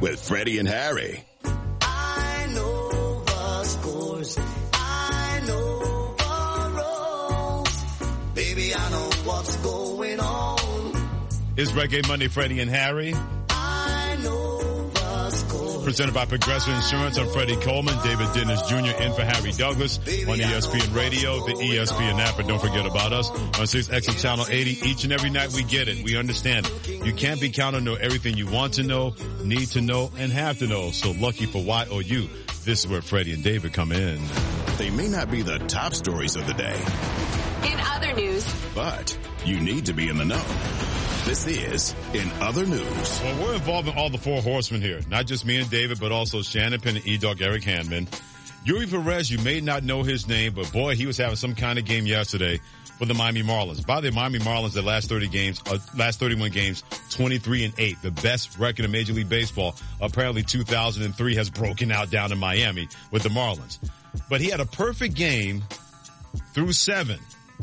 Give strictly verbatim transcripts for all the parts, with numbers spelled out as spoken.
with Freddie and Harry. I know the scores. I know the roles. Baby, I know what's going on. It's Reggae Monday, Freddie and Harry. I know the scores. Presented by Progressive Insurance. I'm Freddie Coleman. David Dennis Junior in for Harry Douglas on E S P N Radio, the E S P N app, and don't forget about us on six X M Channel eighty. Each and every night we get it. We understand it. You can't be counted to know everything you want to know, need to know, and have to know. So lucky for Y O U, this is where Freddie and David come in. They may not be the top stories of the day. In other news. But you need to be in the know. This is In Other News. Well, we're involving all the four horsemen here. Not just me and David, but also Shannon Penn and E-Dog Eric Handman. Yuri Perez, you may not know his name, but boy, he was having some kind of game yesterday for the Miami Marlins. By the way, Miami Marlins, the last thirty games, uh, last thirty-one games, twenty-three and eight, the best record in Major League Baseball. Apparently two thousand three has broken out down in Miami with the Marlins. But he had a perfect game through seven.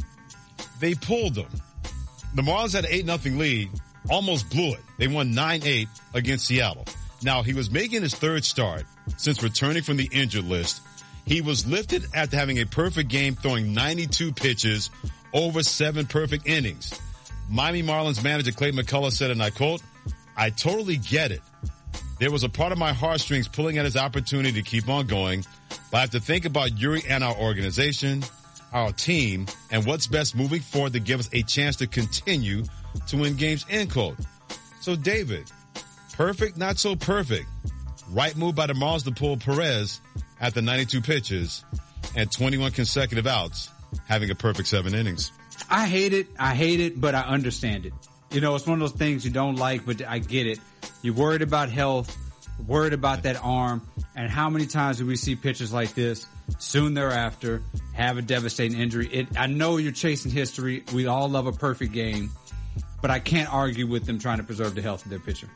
They pulled him. The Marlins had an eight nothing lead, almost blew it. They won nine eight against Seattle. Now, he was making his third start since returning from the injured list. He was lifted after having a perfect game, throwing ninety-two pitches over seven perfect innings. Miami Marlins manager Clayton McCullough said, and I quote, "I totally get it. There was a part of my heartstrings pulling at his opportunity to keep on going, but I have to think about Yuri and our organization, our team, and what's best moving forward to give us a chance to continue to win games," end quote. So, David, perfect, not so perfect. Right move by the Marlins to pull Perez after ninety-two pitches and twenty-one consecutive outs, having a perfect seven innings. I hate it. I hate it, but I understand it. You know, it's one of those things you don't like, but I get it. You're worried about health, worried about that arm, and how many times do we see pitchers like this soon thereafter have a devastating injury? It, I know you're chasing history. We all love a perfect game, but I can't argue with them trying to preserve the health of their pitcher.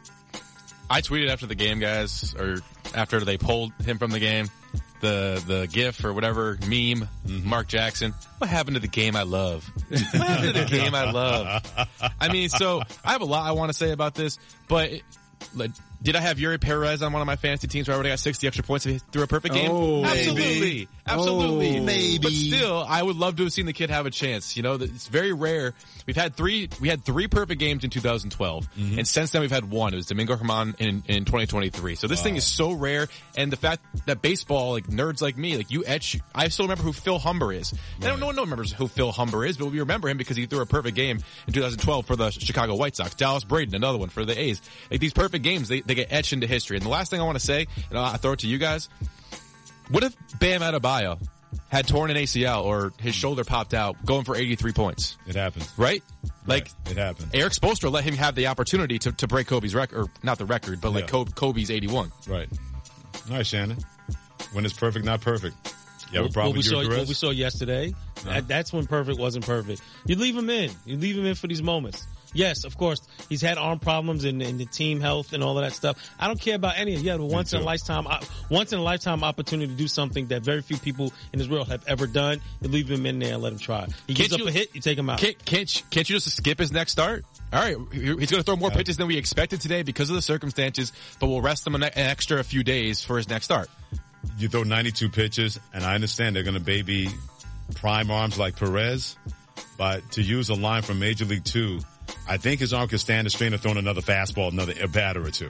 I tweeted after the game, guys, or after they pulled him from the game, the the GIF or whatever meme, mm-hmm. Mark Jackson. What happened to the game I love? What happened to the game I love? I mean, so I have a lot I want to say about this, but it, like, did I have Yuri Perez on one of my fantasy teams where I already got sixty extra points through a perfect game? Oh, absolutely. maybe. Absolutely. Oh, maybe. But still, I would love to have seen the kid have a chance. You know, it's very rare. We've had three, we had three perfect games in two thousand twelve. Mm-hmm. And since then we've had one. It was Domingo Germán in, in twenty twenty-three. So this wow. thing is so rare. And the fact that baseball, like nerds like me, like you etch, I still remember who Phil Humber is. Right. I don't, no one remembers who Phil Humber is, but we remember him because he threw a perfect game in two thousand twelve for the Chicago White Sox. Dallas Braden, another one for the A's. Like these perfect games, they, they get etched into history. And the last thing I want to say, and I'll throw it to you guys, what if Bam Adebayo had torn an A C L or his shoulder popped out going for eighty-three points? It happens. Right? Like, right. It happened. Eric Spoelstra let him have the opportunity to, to break Kobe's record, or not the record, but like yeah. Kobe's eighty-one. Right. All right, Shannon. When it's perfect, not perfect. Yeah, what, what, we saw, what we saw yesterday, uh-huh. that, that's when perfect wasn't perfect. You leave him in. You leave him in for these moments. Yes, of course, he's had arm problems and, and the team health and all of that stuff. I don't care about any of it. You had a once in a lifetime, once in a lifetime opportunity to do something that very few people in this world have ever done. You leave him in there and let him try. He can't gives you, up a hit, you take him out. Can't, can't, can't you just skip his next start? All right, he's going to throw more yeah. pitches than we expected today because of the circumstances, but we'll rest him an extra a few days for his next start. You throw ninety-two pitches, and I understand they're going to baby prime arms like Perez, but to use a line from Major League Two, I think his arm could stand the strain of throwing another fastball, another a batter or two.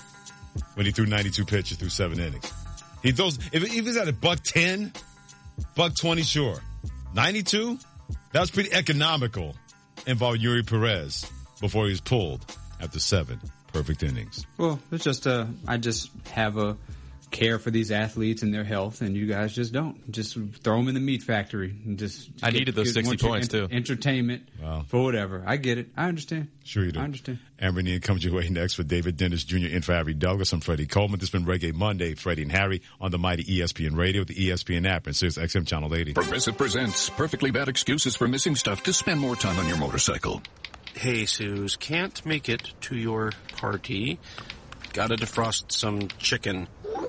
When he threw ninety-two pitches through seven innings, he throws. If, if he's at a buck ten, buck twenty, sure. ninety-two, that was pretty economical. Involved Yuri Perez before he was pulled after seven perfect innings. Well, it's just uh, I just have a care for these athletes and their health, and you guys just don't. Just throw them in the meat factory and just. I get, needed those sixty points ent- too. Entertainment wow. for whatever. I get it. I understand. Sure you do. I understand. Amber Neal comes your way next for David Dennis Junior in for Harry Douglas. I'm Freddie Coleman. This has been Reggae Monday. Freddie and Harry on the mighty E S P N Radio, the E S P N app, and Sirius X M Channel eighty. Progressive presents perfectly bad excuses for missing stuff to spend more time on your motorcycle. Hey, Suze, can't make it to your party. Gotta defrost some chicken.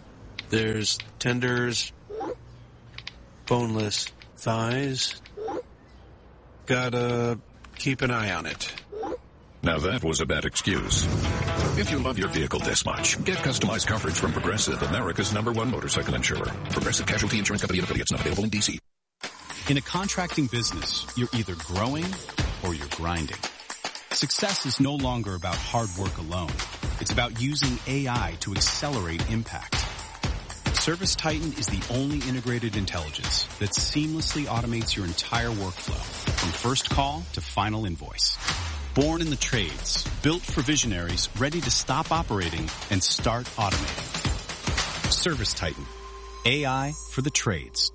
There's tenders, boneless thighs. Gotta keep an eye on it. Now that was a bad excuse. If you love your vehicle this much, get customized coverage from Progressive, America's number one motorcycle insurer. Progressive Casualty Insurance Company and affiliates, not available in D C. In a contracting business, you're either growing or you're grinding. Success is no longer about hard work alone. It's about using A I to accelerate impact. Service Titan is the only integrated intelligence that seamlessly automates your entire workflow, from first call to final invoice. Born in the trades, built for visionaries ready to stop operating and start automating. Service Titan. A I for the trades.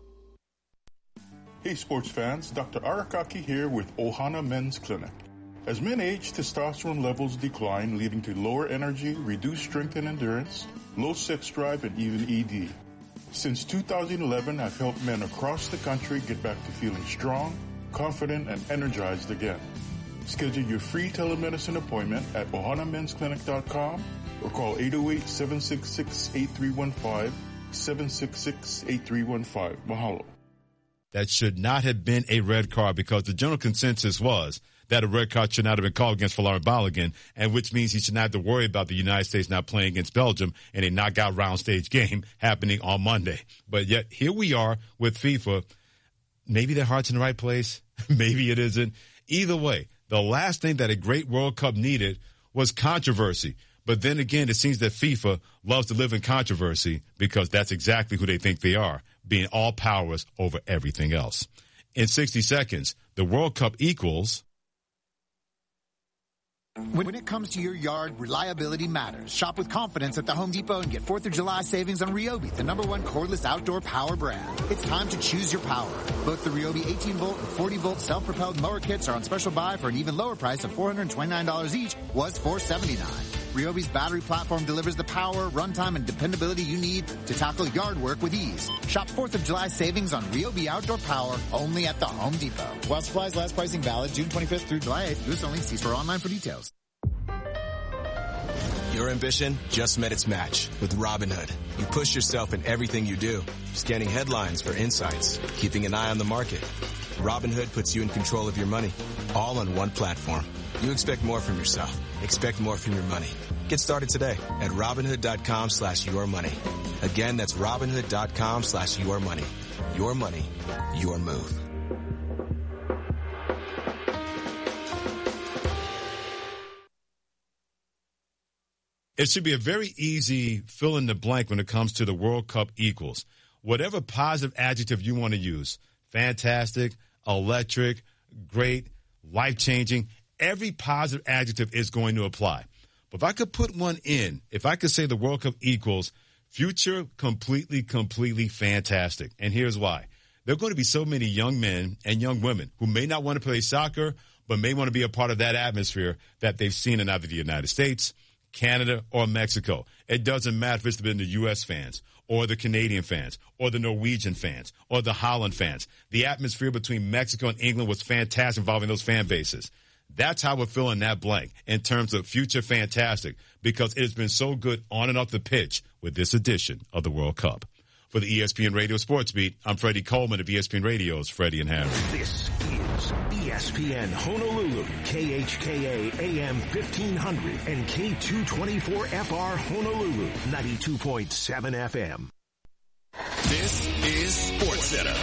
Hey sports fans, Doctor Arakaki here with Ohana Men's Clinic. As men age, testosterone levels decline, leading to lower energy, reduced strength and endurance, low sex drive, and even E D. Since two thousand eleven, I've helped men across the country get back to feeling strong, confident, and energized again. Schedule your free telemedicine appointment at ohana mens clinic dot com or call eight oh eight, seven six six, eight three one five, seven six six, eight three one five. Mahalo. That should not have been a red card, because the general consensus was that a red card should not have been called against Folarin Balogun, and which means he should not have to worry about the United States not playing against Belgium in a knockout round stage game happening on Monday. But yet here we are with FIFA. Maybe their heart's in the right place. Maybe it isn't. Either way, the last thing that a great World Cup needed was controversy. But then again, it seems that FIFA loves to live in controversy, because that's exactly who they think they are, being all powers over everything else. In sixty seconds, the World Cup equals... When it comes to your yard, reliability matters. Shop with confidence at the Home Depot and get fourth of July savings on Ryobi, the number one cordless outdoor power brand. It's time to choose your power. Both the Ryobi eighteen volt and forty volt self-propelled mower kits are on special buy for an even lower price of four hundred twenty-nine dollars each, was four hundred seventy-nine dollars. Ryobi's battery platform delivers the power, runtime, and dependability you need to tackle yard work with ease. Shop fourth of July savings on Ryobi outdoor power only at the Home Depot. While supplies last, pricing valid June twenty-fifth through July eighth. U S only. See store online for details. Your ambition just met its match with Robinhood. You push yourself in everything you do, scanning headlines for insights, keeping an eye on the market. Robinhood puts you in control of your money, all on one platform. You expect more from yourself. Expect more from your money. Get started today at Robinhood.com slash your money. Again, that's Robinhood.com slash your money. Your money, your move. It should be a very easy fill in the blank when it comes to the World Cup equals. Whatever positive adjective you want to use, fantastic, electric, great, life-changing, every positive adjective is going to apply. But if I could put one in, if I could say the World Cup equals future completely, completely fantastic. And here's why. There are going to be so many young men and young women who may not want to play soccer, but may want to be a part of that atmosphere that they've seen in either the United States, Canada, or Mexico. It doesn't matter if it's been the U S fans or the Canadian fans or the Norwegian fans or the Holland fans. The atmosphere between Mexico and England was fantastic involving those fan bases. That's how we're filling that blank in terms of future fantastic, because it has been so good on and off the pitch with this edition of the World Cup. For the E S P N Radio Sports Beat, I'm Freddie Coleman of E S P N Radio's Freddie and Harry. This is E S P N Honolulu, K H K A A M fifteen hundred and K two twenty-four F R Honolulu, ninety-two point seven F M. This is Sports Center.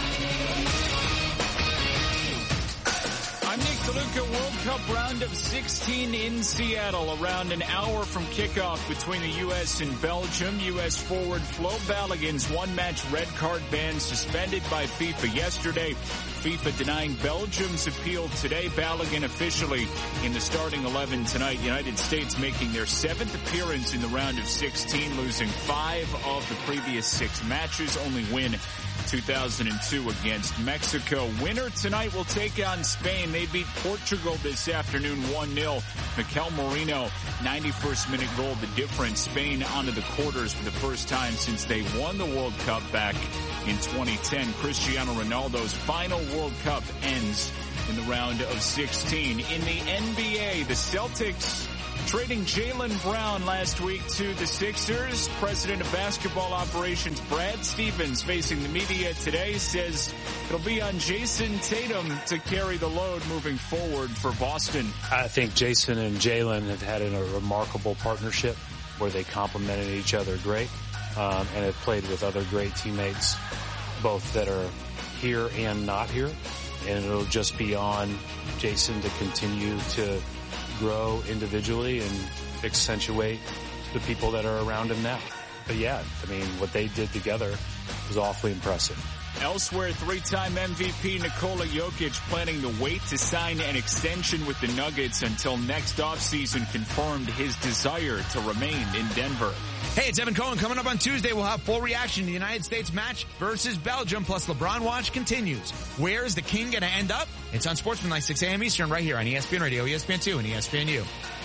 I'm Nick DeLuca. World Cup round of sixteen in Seattle. Around an hour from kickoff between the U S and Belgium. U S forward Flo Balogun's one-match red card ban suspended by FIFA yesterday. FIFA denying Belgium's appeal today. Balogun officially in the starting eleven tonight. United States making their seventh appearance in the round of sixteen, losing five of the previous six matches. Only win two thousand two against Mexico. Winner tonight will take on Spain. They beat Portugal this afternoon one nil. Mikel Merino, ninety-first minute goal, the difference. Spain onto the quarters for the first time since they won the World Cup back in twenty ten. Cristiano Ronaldo's final World Cup ends in the round of sixteen. In the N B A, the Celtics Trading Jaylen Brown last week to the Sixers, President of Basketball Operations Brad Stevens, facing the media today, says it'll be on Jason Tatum to carry the load moving forward for Boston. I think Jason and Jaylen have had a remarkable partnership where they complemented each other great, um, and have played with other great teammates, both that are here and not here. And it'll just be on Jason to continue to grow individually and accentuate the people that are around him now. But yeah, I mean, what they did together was awfully impressive. Elsewhere, three-time M V P Nikola Jokic planning to wait to sign an extension with the Nuggets until next offseason confirmed his desire to remain in Denver. Hey, it's Evan Cohen. Coming up on Tuesday, we'll have full reaction to the United States match versus Belgium, plus LeBron Watch continues. Where is the king going to end up? It's on Sportsman Night, six a.m. Eastern, right here on E S P N Radio, E S P N two, and E S P N U.